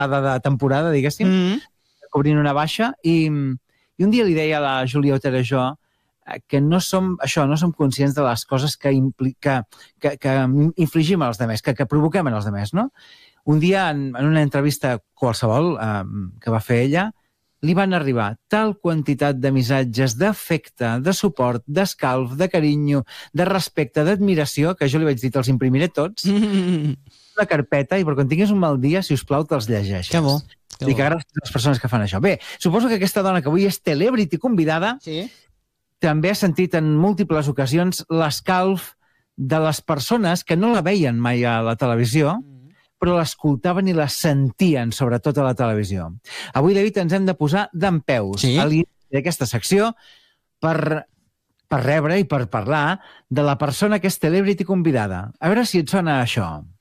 de temporada, diguéssim, cobrint una baixa, i un dia li deia a la Júlia Otero jo que no som conscients de les coses que infligim als demés, que provoquem en els demés, no? Un dia, en una entrevista qualsevol que va fer ella, li van arribar tal quantitat de missatges d'afecte, de suport, d'escalf, de carinyo, de respecte, d'admiració, que jo li vaig dir, te'ls imprimiré tots, una carpeta, i per quan tinguis un mal dia, si us plau, te'ls llegeixes. Que bo. I que gràcies a les persones que fan això. Bé, suposo que aquesta dona que avui és celebrity convidada també ha sentit en múltiples ocasions l'escalf de les persones que no la veien mai a la televisió, però l'escoltaven i la sentien, sobretot a la televisió. Avui, David, ens hem de posar dempeus a l'inici d'aquesta secció per rebre i per parlar de la persona que és celebrity convidada. A veure si et sona això.